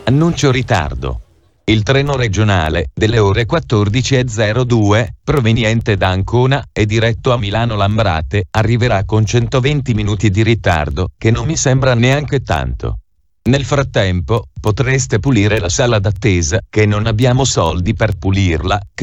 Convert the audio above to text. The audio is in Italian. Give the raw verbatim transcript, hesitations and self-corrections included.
Annuncio ritardo. Il treno regionale, delle ore quattordici e zero due, proveniente da Ancona e diretto a Milano Lambrate, arriverà con centoventi minuti di ritardo, che non mi sembra neanche tanto. Nel frattempo, potreste pulire la sala d'attesa, che non abbiamo soldi per pulirla, che